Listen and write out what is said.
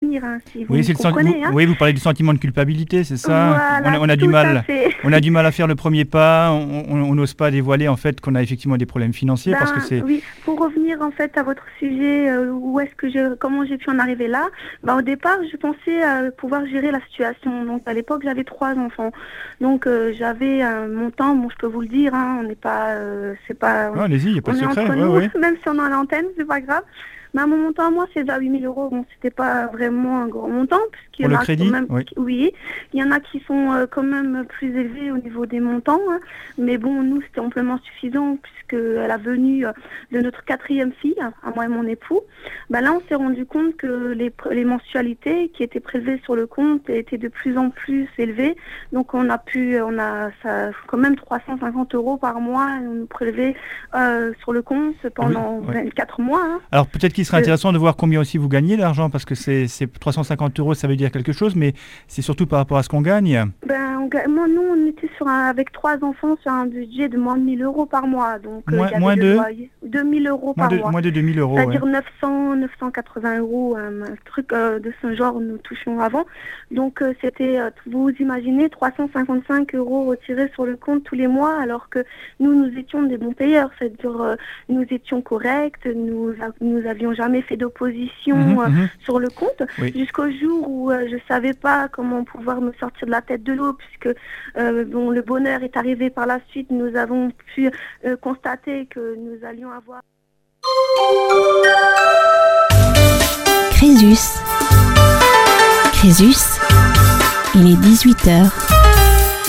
revenir, hein, si vous Oui, me comprenez. oui, vous parlez du sentiment de culpabilité, c'est ça? Voilà, On a du tout à mal. fait. On a du mal à faire le premier pas. On n'ose pas dévoiler en fait qu'on a effectivement des problèmes financiers parce que c'est. Oui, pour revenir en fait à votre sujet, comment j'ai pu en arriver là? Au départ, je pensais pouvoir gérer la situation. Donc à l'époque, j'avais 3 enfants. Donc j'avais un montant, bon, je peux vous le dire, hein, on n'est pas, c'est pas, Ah, allez-y, il n'y a pas on de est secret. entre Ouais, nous, ouais. même si on est à l'antenne, c'est pas grave. Mon montant à moi, c'est à 8 000 €. Bon, c'était pas vraiment un grand montant, puisqu'il y Pour en le a quand crédit, même, oui. oui, il y en a qui sont quand même plus élevés au niveau des montants, hein. Mais bon, nous, c'était amplement suffisant, puisque à la venue de notre 4e fille, à moi et mon époux, là, on s'est rendu compte que les mensualités qui étaient prélevées sur le compte étaient de plus en plus élevées. Donc, on a ça, quand même 350 € par mois, on nous prélevait sur le compte pendant 24 mois. Hein. Alors peut-être qu'il serait intéressant de voir combien aussi vous gagnez d'argent, parce que c'est 350 € ça veut dire quelque chose, mais c'est surtout par rapport à ce qu'on gagne. Nous, on était avec 3 enfants sur un budget de moins de 1 000 € par mois. Donc, moins de 2 000 € par mois. Moins de 2 000 €. C'est-à-dire 980 € un truc de ce genre, nous touchions avant. Donc, c'était, vous imaginez, 355 € retirés sur le compte tous les mois, alors que nous étions des bons payeurs. C'est-à-dire, nous étions corrects, nous avions jamais fait d'opposition sur le compte, jusqu'au jour où je savais pas comment pouvoir me sortir de la tête de l'eau, puisque le bonheur est arrivé par la suite. Nous avons pu constater que nous allions avoir... Crésus, il est 18h.